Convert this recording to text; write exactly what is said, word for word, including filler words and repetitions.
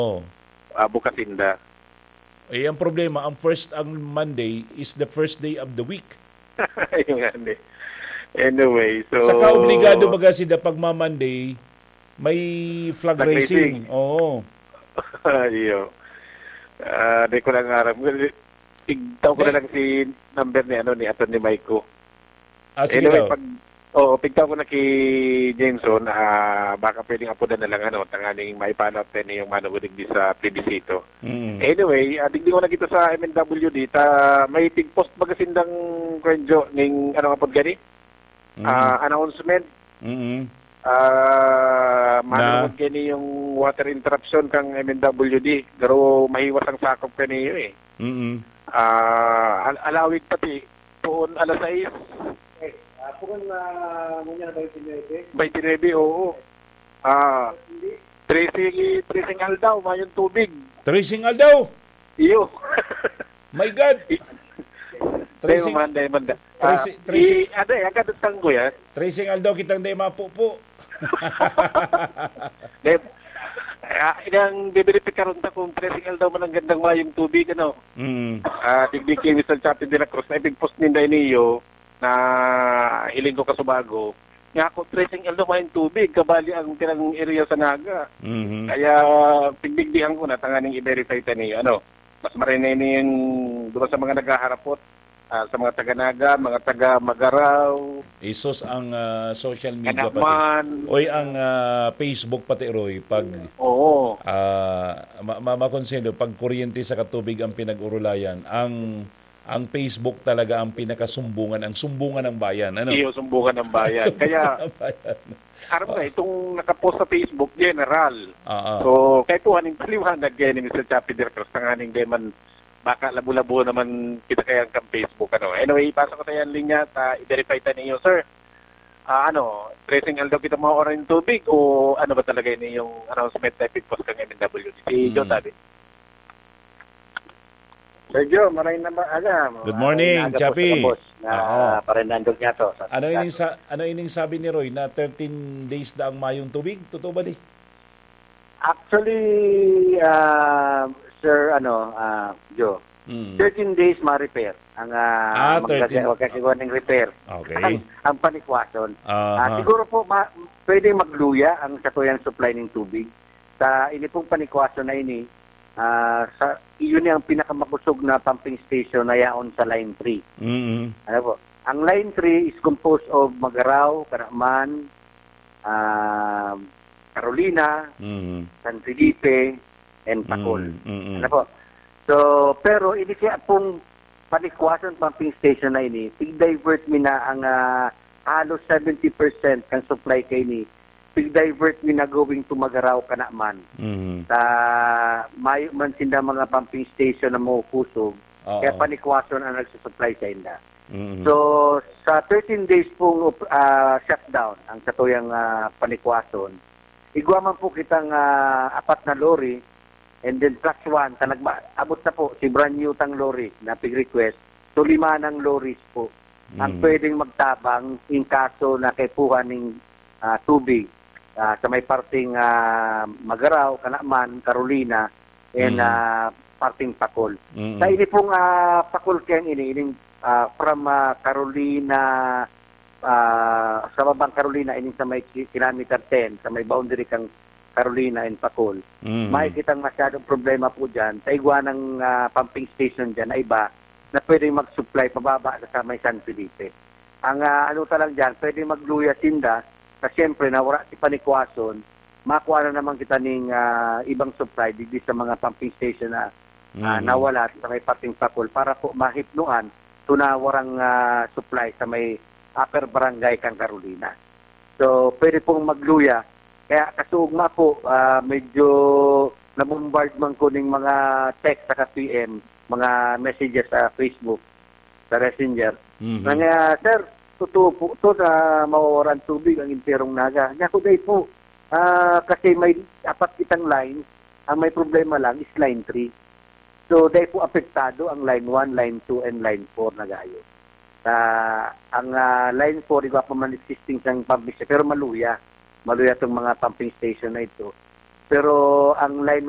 Oh. uh, Bukatinda. Eh, ang problema, ang first, ang Monday is the first day of the week. Yung ano. Anyway, so... Saka obligado baga sila pag ma-Monday, may flag, Flag racing. racing. Oo. Iyo. Ah, di ko lang aram. Tigtaw ko na lang si number ni ano ni Atty. Maiko. Ah, sige Anyway, daw. pag oh, pigtaw ko na kay Jameson, ah, baka pwedeng apudan na lang ano, tanganing maipanot din yung manugudig di sa P B C ito. Mm. Anyway, uh, digdi ko na kita sa M N W D, ta may tig-post magasindang kwenjo ning ano nga pod gani? Mm. Ah, announcement. Mm. Ah, manunod kini yung water interruption kang M N W D, pero mahiwas ang sakop kaniyo eh. Mm. Ah, al- alawig pati puon alas sais. Eh, uh, pugon na muna na twenty-nine. twenty-nine, oo. Ah, tracing, tracing daw, mayon tubig. Tracing daw. Iyo. My God. Tracing, Tracing, manda, manda. tracing, Ah, tracing. i- ano eh, agad ang tanggo yan. tracing daw kitang di mapupo. Dep, ah, inang bibiripit karon ta kung tracing daw man ang gandang mayong tubig, ano. Mm. Ah, digdig kay Mister Chapi de la Cruz na ipig-post ninda iniyo na hiling ko kasubago. Nga ako, tracing daw mayong tubig, kabali ang tinang area sa Naga. Mhm. Kaya pigdigdihan ko na tanganing i-verify ta niyo, ano. Mas marinay na yung doon sa mga naghaharapot, ah, sa mga taga-Naga, mga taga-Magaraw, Isos ang ah, social media pati. Kanakman. Oy, ang ah, Facebook pati, Roy, pag Oo. ah ma- ma- makonsendo, pag kuryente sa katubig ang pinag-urulayan, ang ang Facebook talaga ang pinakasumbungan, ang sumbungan ng bayan. Ano? Iyo sumbungan ng bayan. Kaya, Ng bayan. aram nga, itong nakapost sa Facebook, general. Ah, ah. So, kahit po haning paliwanag kaya ni Mister Chapi Director, tanganing di man baka labo-labo naman kita kaya kang Facebook. Ano. Anyway, ipasa ko tayo ang linya, ta, i-verify tayo ninyo, sir. Ah, ano, tracing daw kita mga oras ng tubig o ano ba talaga yun yung announcement na ipig-post kang M N W D? Si Hmm. Joe Tabi. Sir Joe, maraming naman, ano, Good morning, maaga po Chapi. sa boss na Oo. parinandog niya to. Sa, Ano ining sa ano ining sabi ni Roy na thirteen days na ang mayong tubig? Totoo ba di? Actually, uh, Sir, ano, uh, Joe, Mm. thirteen days ma-repair. Ang Ah, uh, thirteen. magkasigawan ng repair. Okay. Ang, ang panikwason. Aha. Ah, siguro po, ma- pwede magluya ang katuyang supply ng tubig. Sa ini pong panikwason na ini, ah, sa, iyon ang pinakamakusog na pumping station na yaon sa Line three. Mm. Ano po? Ang Line three is composed of Magaraw, Karaman, ah, Carolina, Mm. San Felipe, and Pacol. Mm. Ano po? So, pero ini kaya pong panikwasan pumping station na ini, pig-divert mi na ang ah, halos seventy percent kan supply kay ni, pig-divert mi na going to Magaraw, Kanaman. Mm. Sa mayo man sinda mga pumping station na mo kusog, Oo. kaya panikwasan ang nagsusupply sa inda. Mm. So, sa thirteen days pong uh, shutdown, ang katuyang uh, panikwason, igwa man po kitang ah, apat na lorry, and then plus one, talagba, abot na po si brand new tang lorry na pig-request, so lima ng lorries po ang Mm. pwedeng magtabang in kaso na kaipuhan ng ah, tubig ah, sa may parting ah, Magaraw, Kanaman, Carolina, and Mm. ah, parting Pacol. Mm. Sa ini pong uh, Pacol keng ini, ining ah, from ah, Carolina, ah, sa babang Carolina, ining sa may ki- kilometer ten, sa may boundary kang Carolina and Pacol. Mm. May kitang masyadong problema po dyan. Sa igwa ng ah, pumping station dyan na iba na pwedeng mag-supply pababa sa may San Felipe. Ang ah, ano talang dyan, pwedeng magluya sinda na siyempre nawara si panikwason, makuha na naman kita ng ah, ibang supply digdi sa mga pumping station na ah, Mm. nawala sa may pating Pacol para po mahipnuan tunawarang ah, supply sa may upper barangay kang Carolina. So, pwede pong magluya. Kaya kasugma po, ah, medyo nabombard man ko ng mga text sa P M, mga messages sa Facebook, sa Messenger. Mhm. Nga, sir, totoo po ito na mawawaran tubig ang Imperong Naga. Nga ko day po, ah, kasi may apat kitang line, ang may problema lang is line three. So, day po apektado ang line one, line two, and line four na gayo. Uh, ang ah, line four, iba pa man existing siyang pumping station, pero maluya. Maluya itong mga pumping station na ito. Pero ang line